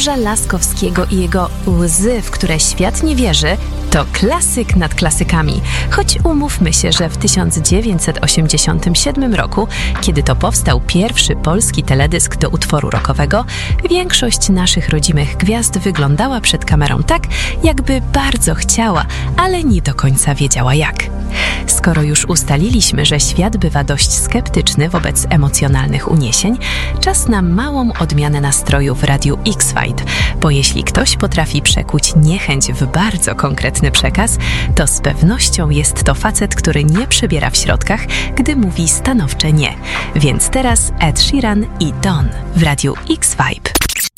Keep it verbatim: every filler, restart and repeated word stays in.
Grzegorza Laskowskiego i jego Łzy, w które świat nie wierzy, to klasyk nad klasykami. Choć umówmy się, że w tysiąc dziewięćset osiemdziesiątym siódmym roku, kiedy to powstał pierwszy polski teledysk do utworu rockowego, większość naszych rodzimych gwiazd wyglądała przed kamerą tak, jakby bardzo chciała, ale nie do końca wiedziała jak. Skoro już ustaliliśmy, że świat bywa dość sceptyczny wobec emocjonalnych uniesień, czas na małą odmianę nastroju w Radiu X-Vibe, bo jeśli ktoś potrafi przekuć niechęć w bardzo konkretny przekaz, to z pewnością jest to facet, który nie przebiera w środkach, gdy mówi stanowcze nie. Więc teraz Ed Sheeran i Dawn w Radiu X-Vibe.